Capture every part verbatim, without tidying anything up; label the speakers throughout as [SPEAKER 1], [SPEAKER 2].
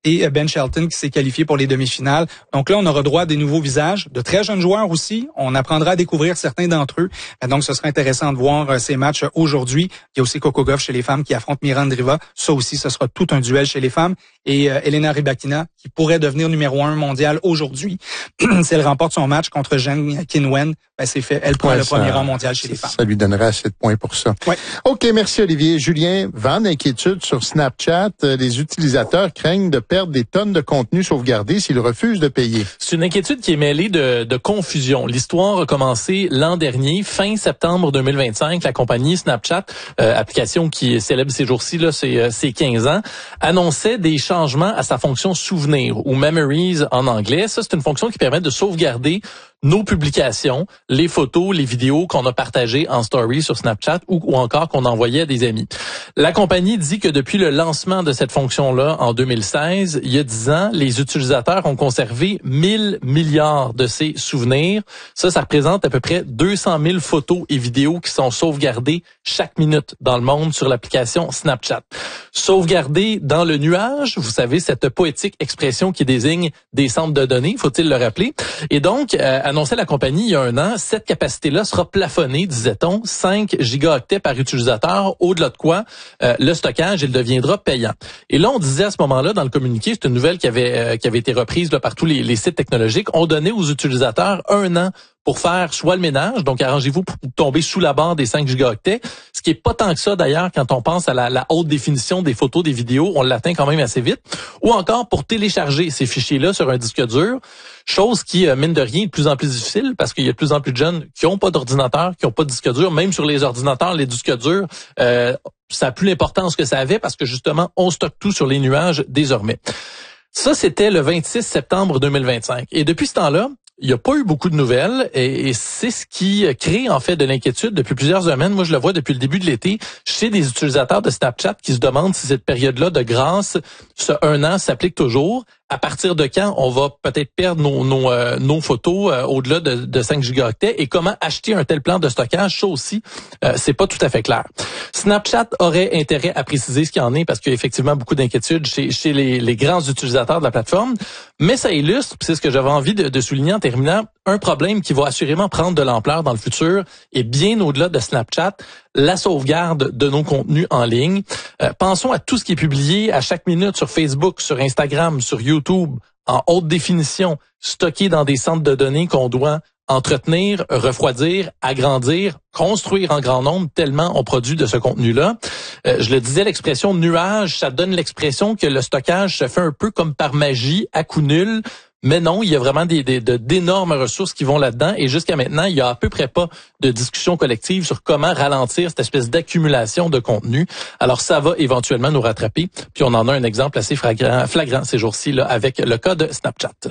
[SPEAKER 1] et Ben Shelton qui s'est qualifié pour les demi-finales. Donc là, on aura droit à des nouveaux visages, de très jeunes joueurs aussi. On apprendra à découvrir certains d'entre eux. Donc, ce sera intéressant de voir ces matchs aujourd'hui. Il y a aussi Coco Gauff chez les femmes qui affronte Mirandriva. Ça aussi, ce sera tout un duel chez les femmes. Et euh, Elena Rybakina, qui pourrait devenir numéro un mondial aujourd'hui, si elle remporte son match contre Zheng Qinwen, ben c'est fait. Elle prend ouais, le ça, premier rang mondial chez les femmes.
[SPEAKER 2] Ça lui donnerait assez de points pour ça.
[SPEAKER 1] Ouais.
[SPEAKER 2] OK, merci Olivier. Julien, vent d'inquiétude sur Snapchat. Les utilisateurs craignent de perdre des tonnes de contenu sauvegardé s'ils refusent de payer.
[SPEAKER 3] C'est une inquiétude qui est mêlée de, de confusion. L'histoire a commencé l'an dernier, fin septembre deux mille vingt-cinq. La compagnie Snapchat, euh, application qui célèbre ces jours-ci, là, c'est, euh, c'est quinze ans, annonçait des changements à sa fonction souvenir ou Memories en anglais. Ça, c'est une fonction qui permet de sauvegarder nos publications, les photos, les vidéos qu'on a partagées en story sur Snapchat ou, ou encore qu'on envoyait à des amis. La compagnie dit que depuis le lancement de cette fonction-là en deux mille seize, il y a dix ans, les utilisateurs ont conservé mille milliards de ces souvenirs. Ça, ça représente à peu près deux cent mille photos et vidéos qui sont sauvegardées chaque minute dans le monde sur l'application Snapchat. Sauvegardées dans le nuage, vous savez, cette poétique expression qui désigne des centres de données, faut-il le rappeler. Et donc, euh, annonçait la compagnie il y a un an, cette capacité-là sera plafonnée, disait-on, cinq gigaoctets par utilisateur, au-delà de quoi euh, le stockage, il deviendra payant. Et là, on disait à ce moment-là, dans le communiqué, c'est une nouvelle qui avait euh, qui avait été reprise là, par tous les, les sites technologiques, on donnait aux utilisateurs un an pour faire soit le ménage, donc arrangez-vous pour tomber sous la barre des cinq gigaoctets, ce qui est pas tant que ça d'ailleurs quand on pense à la, la haute définition des photos, des vidéos, on l'atteint quand même assez vite, ou encore pour télécharger ces fichiers-là sur un disque dur, chose qui, mine de rien, est de plus en plus difficile parce qu'il y a de plus en plus de jeunes qui ont pas d'ordinateur, qui ont pas de disque dur, même sur les ordinateurs, les disques durs, euh, ça a plus l'importance que ça avait parce que justement, on stocke tout sur les nuages désormais. Ça, c'était le vingt-six septembre deux mille vingt-cinq. Et depuis ce temps-là, il n'y a pas eu beaucoup de nouvelles et, et c'est ce qui crée en fait de l'inquiétude depuis plusieurs semaines. Moi, je le vois depuis le début de l'été chez des utilisateurs de Snapchat qui se demandent si cette période-là de grâce, ce un an, s'applique toujours. À partir de quand on va peut-être perdre nos, nos, euh, nos photos euh, au-delà de, de cinq gigaoctets et comment acheter un tel plan de stockage, ça aussi, euh, c'est pas tout à fait clair. Snapchat aurait intérêt à préciser ce qu'il y en est parce qu'il y a effectivement beaucoup d'inquiétudes chez, chez les, les grands utilisateurs de la plateforme, mais ça illustre, c'est ce que j'avais envie de, de souligner en terminant, un problème qui va assurément prendre de l'ampleur dans le futur et bien au-delà de Snapchat, la sauvegarde de nos contenus en ligne. Euh, pensons à tout ce qui est publié à chaque minute sur Facebook, sur Instagram, sur YouTube, en haute définition, stocké dans des centres de données qu'on doit entretenir, refroidir, agrandir, construire en grand nombre tellement on produit de ce contenu-là. Euh, je le disais, l'expression nuage, ça donne l'expression que le stockage se fait un peu comme par magie, à coup nul. Mais non, il y a vraiment des, des, de, d'énormes ressources qui vont là-dedans et jusqu'à maintenant, il y a à peu près pas de discussion collective sur comment ralentir cette espèce d'accumulation de contenu. Alors ça va éventuellement nous rattraper. Puis on en a un exemple assez flagrant, flagrant ces jours-ci là avec le cas de Snapchat.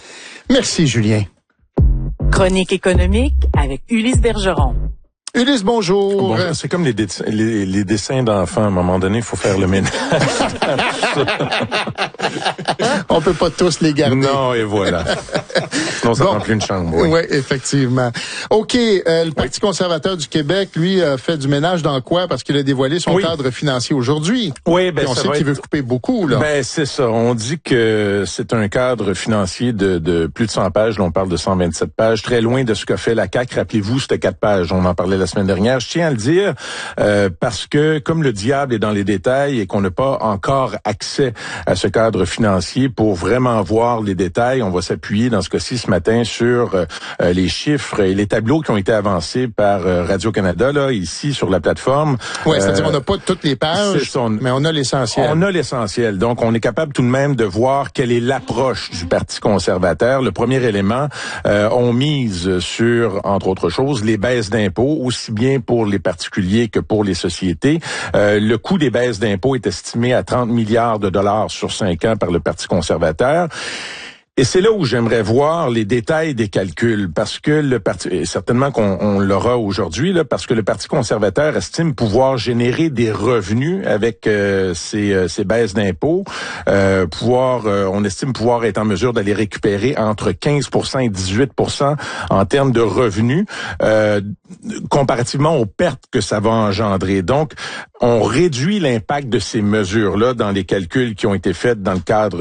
[SPEAKER 2] Merci Julien.
[SPEAKER 4] Chronique économique avec Ulysse Bergeron.
[SPEAKER 2] Ulysse, bonjour.
[SPEAKER 5] Bon, c'est comme les, dé- les, les dessins d'enfants. À un moment donné, il faut faire le ménage.
[SPEAKER 2] On peut pas tous les garder.
[SPEAKER 5] Non, et voilà. Sinon, ça
[SPEAKER 2] bon.
[SPEAKER 5] prend plus une chambre. Oui,
[SPEAKER 2] ouais, effectivement. OK, euh, le Parti oui. conservateur du Québec, lui, a fait du ménage dans quoi? Parce qu'il a dévoilé son oui. cadre financier aujourd'hui.
[SPEAKER 5] Oui, ben
[SPEAKER 2] et on
[SPEAKER 5] ça
[SPEAKER 2] sait qu'il
[SPEAKER 5] être...
[SPEAKER 2] veut couper beaucoup, là.
[SPEAKER 5] Ben, c'est ça. On dit que c'est un cadre financier de, de plus de cent pages. Là, on parle de cent vingt-sept pages. Très loin de ce qu'a fait la C A Q. Rappelez-vous, c'était quatre pages. On en parlait la semaine dernière. Je tiens à le dire euh, parce que comme le diable est dans les détails et qu'on n'a pas encore accès à ce cadre financier pour vraiment voir les détails, on va s'appuyer dans ce cas-ci ce matin sur euh, les chiffres et les tableaux qui ont été avancés par euh, Radio-Canada là ici sur la plateforme.
[SPEAKER 2] Oui, c'est-à-dire euh, on n'a pas toutes les pages, son, mais on a l'essentiel.
[SPEAKER 5] On a l'essentiel. Donc on est capable tout de même de voir quelle est l'approche du Parti conservateur. Le premier élément, euh, on mise sur, entre autres choses, les baisses d'impôts, aussi bien pour les particuliers que pour les sociétés. Euh, le coût des baisses d'impôts est estimé à trente milliards de dollars sur cinq ans par le Parti conservateur. Et c'est là où j'aimerais voir les détails des calculs, parce que le parti, et certainement qu'on on l'aura aujourd'hui, là, parce que le Parti conservateur estime pouvoir générer des revenus avec euh, ces, euh, ces baisses d'impôts, euh, pouvoir, euh, on estime pouvoir être en mesure d'aller récupérer entre quinze pour cent et dix-huit pour cent en termes de revenus, euh, comparativement aux pertes que ça va engendrer. Donc, on réduit l'impact de ces mesures-là dans les calculs qui ont été faits dans le cadre